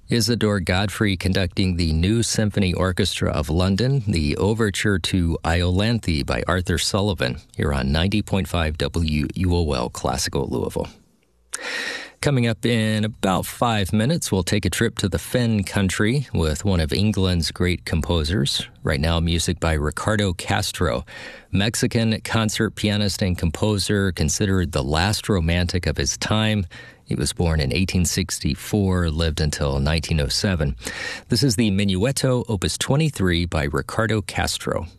Isidore Godfrey conducting the New Symphony Orchestra of London, the overture to Iolanthe by Arthur Sullivan, here on 90.5 WUOL Classical Louisville. Coming up in about 5 minutes, we'll take a trip to the Fen Country with one of England's great composers. Right now, music by Ricardo Castro, Mexican concert pianist and composer, considered the last romantic of his time. He was born in 1864, lived until 1907. This is the Minuetto, Opus 23 by Ricardo Castro.